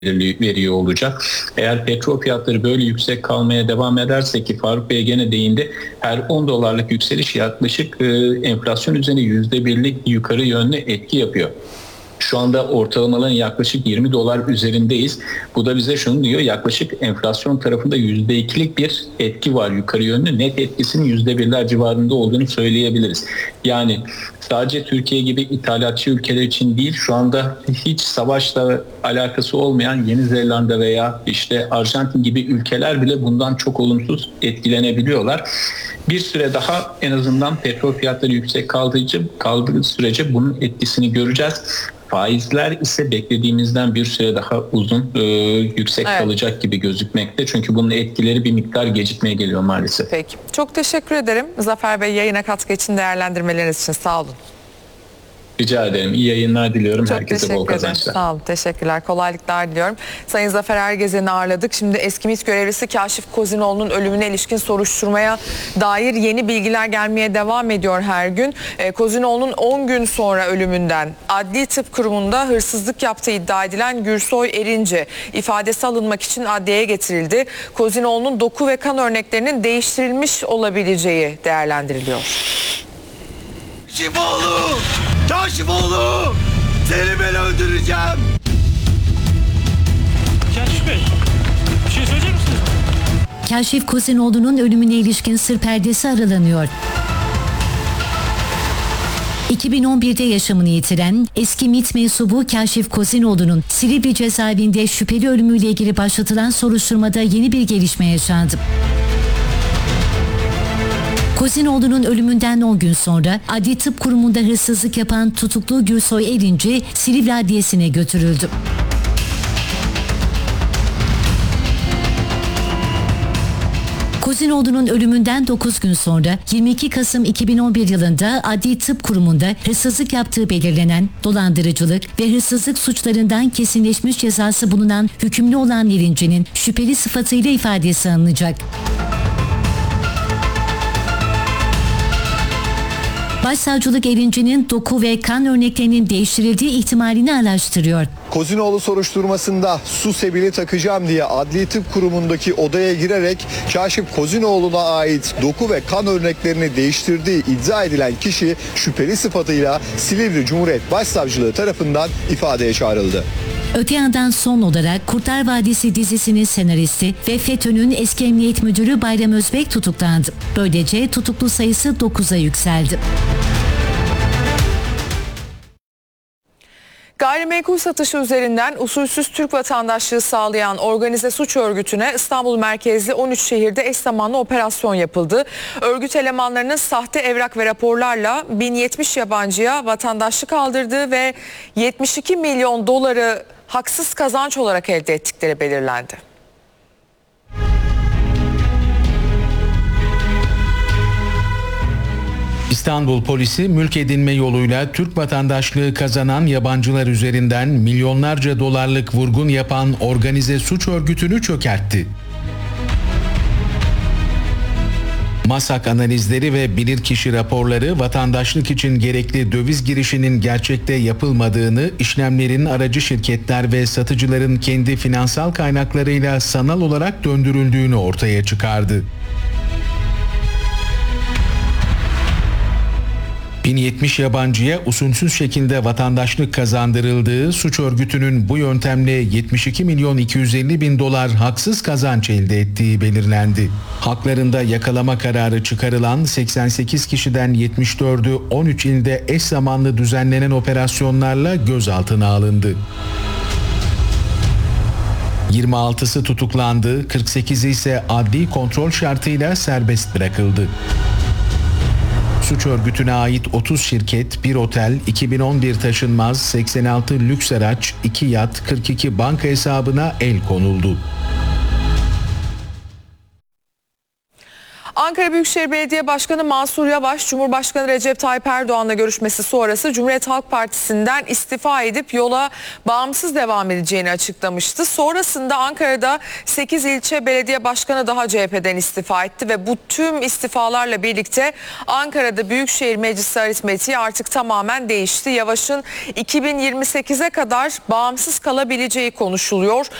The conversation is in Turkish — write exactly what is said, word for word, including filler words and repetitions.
veriyor olacak. Eğer petrol fiyatları böyle yüksek kalmaya devam ederse, ki Faruk Bey gene değindi, her on dolarlık yükseliş yaklaşık e, enflasyon üzerine yüzde birlik yukarı yönlü etki yapıyor. Şu anda ortalamaların yaklaşık yirmi dolar üzerindeyiz. Bu da bize şunu diyor: yaklaşık enflasyon tarafında yüzde ikilik bir etki var yukarı yönlü. Net etkisinin yüzde birler civarında olduğunu söyleyebiliriz. Yani sadece Türkiye gibi ithalatçı ülkeler için değil, şu anda hiç savaşla alakası olmayan Yeni Zelanda veya işte Arjantin gibi ülkeler bile bundan çok olumsuz etkilenebiliyorlar. Bir süre daha en azından petrol fiyatları yüksek kaldığı, kaldığı sürece bunun etkisini göreceğiz. Faizler ise beklediğimizden bir süre daha uzun, e, yüksek evet. kalacak gibi gözükmekte. Çünkü bunun etkileri bir miktar gecikmeye geliyor maalesef. Peki. Çok teşekkür ederim Zafer Bey, yayına katkı için, değerlendirmeleriniz için sağ olun. Rica ederim. İyi yayınlar diliyorum. Çok Herkese bol kazançlar. Sağ olun. Teşekkürler. Kolaylıklar diliyorum. Sayın Zafer Ergezen'i ağırladık. Şimdi eski MİT görevlisi Kaşif Kozinoğlu'nun ölümüne ilişkin soruşturmaya dair yeni bilgiler gelmeye devam ediyor her gün. E, Kozinoğlu'nun on gün sonra ölümünden Adli Tıp Kurumu'nda hırsızlık yaptığı iddia edilen Gürsoy Erinci ifadesi alınmak için adliyeye getirildi. Kozinoğlu'nun doku ve kan örneklerinin değiştirilmiş olabileceği değerlendiriliyor. Kaşifoğlu! Kaşifoğlu! Seni ben öldüreceğim! Kaşif Bey, bir şey söyleyecek misiniz? Kaşif Kozinoğlu'nun ölümüne ilişkin sır perdesi aralanıyor. iki bin on birde yaşamını yitiren eski MİT mensubu Kaşif Kozinoğlu'nun Silivri cezaevinde şüpheli ölümüyle ilgili başlatılan soruşturmada yeni bir gelişme yaşandı. Kozinoğlu'nun ölümünden on gün sonra Adli Tıp Kurumu'nda hırsızlık yapan tutuklu Gürsoy Erinci Silivri Adliyesi'ne götürüldü. Kozinoğlu'nun ölümünden dokuz gün sonra yirmi iki Kasım iki bin on bir yılında Adli Tıp Kurumu'nda hırsızlık yaptığı belirlenen dolandırıcılık ve hırsızlık suçlarından kesinleşmiş cezası bulunan hükümlü olan Erinci'nin şüpheli sıfatıyla ifadesi alınacak. Başsavcılık Erinci'nin doku ve kan örneklerinin değiştirildiği ihtimalini araştırıyor. Kozinoğlu soruşturmasında su sebili takacağım diye Adli Tıp Kurumu'ndaki odaya girerek Kaşif Kozinoğlu'na ait doku ve kan örneklerini değiştirdiği iddia edilen kişi şüpheli sıfatıyla Silivri Cumhuriyet Başsavcılığı tarafından ifadeye çağrıldı. Öte yandan son olarak Kurtlar Vadisi dizisinin senaristi ve FETÖ'nün eski emniyet müdürü Bayram Özbek tutuklandı. Böylece tutuklu sayısı dokuza yükseldi. Gayrimenkul satışı üzerinden usulsüz Türk vatandaşlığı sağlayan organize suç örgütüne İstanbul merkezli on üç şehirde eş zamanlı operasyon yapıldı. Örgüt elemanlarının sahte evrak ve raporlarla bin yetmiş yabancıya vatandaşlık aldırdığı ve yetmiş iki milyon doları haksız kazanç olarak elde ettikleri belirlendi. İstanbul polisi mülk edinme yoluyla Türk vatandaşlığı kazanan yabancılar üzerinden milyonlarca dolarlık vurgun yapan organize suç örgütünü çökertti. MASAK analizleri ve bilirkişi raporları vatandaşlık için gerekli döviz girişinin gerçekte yapılmadığını, işlemlerin aracı şirketler ve satıcıların kendi finansal kaynaklarıyla sanal olarak döndürüldüğünü ortaya çıkardı. bin yetmiş yabancıya usulsüz şekilde vatandaşlık kazandırıldığı, suç örgütünün bu yöntemle yetmiş iki milyon iki yüz elli bin dolar haksız kazanç elde ettiği belirlendi. Haklarında yakalama kararı çıkarılan seksen sekiz kişiden yetmiş dördü on üç ilde eş zamanlı düzenlenen operasyonlarla gözaltına alındı. yirmi altısı tutuklandı, kırk sekizi ise adli kontrol şartıyla serbest bırakıldı. Suç örgütüne ait otuz şirket, bir otel, iki bin on bir taşınmaz, seksen altı lüks araç, iki yat, kırk iki banka hesabına el konuldu. Ankara Büyükşehir Belediye Başkanı Mansur Yavaş, Cumhurbaşkanı Recep Tayyip Erdoğan'la görüşmesi sonrası Cumhuriyet Halk Partisi'nden istifa edip yola bağımsız devam edeceğini açıklamıştı. Sonrasında Ankara'da sekiz ilçe belediye başkanı daha C H P'den istifa etti ve bu tüm istifalarla birlikte Ankara'da Büyükşehir Meclisi aritmetiği artık tamamen değişti. Yavaş'ın iki bin yirmi sekize kadar bağımsız kalabileceği konuşuluyor.